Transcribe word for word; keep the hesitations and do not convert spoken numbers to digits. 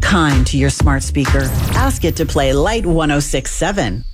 kind to your smart speaker. Ask it to play Light ten sixty-seven